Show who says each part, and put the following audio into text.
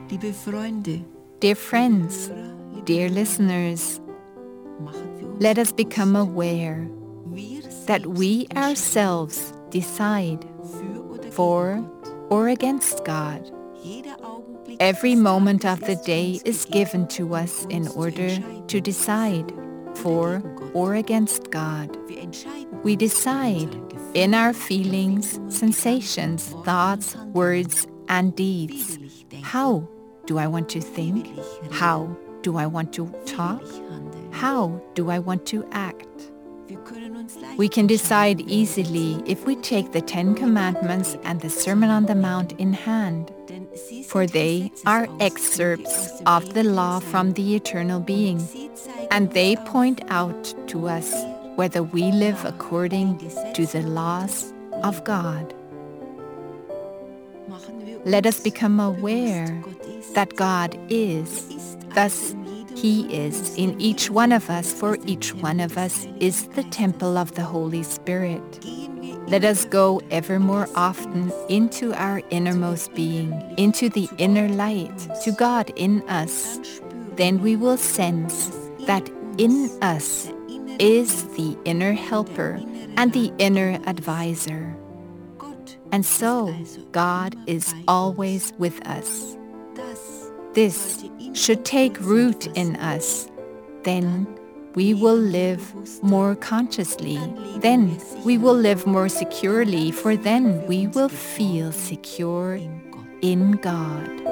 Speaker 1: Liebe Freunde,
Speaker 2: Dear friends, dear listeners, let us become aware that we ourselves decide for or against God. Every moment of the day is given to us in order to decide for or against God. We decide in our feelings, sensations, thoughts, words, and deeds. How do I want to think? How do I want to talk? How do I want to act? We can decide easily if we take the Ten Commandments and the Sermon on the Mount in hand, for they are excerpts of the law from the eternal being, and they point out to us whether we live according to the laws of God. Let us become aware that God is, thus He is in each one of us, for each one of us is the temple of the Holy Spirit. Let us go ever more often into our innermost being, into the inner light, to God in us. Then we will sense that in us is the inner helper and the inner advisor. And so, God is always with us. This should take root in us. Then we will live more consciously. Then we will live more securely, for then we will feel secure in God.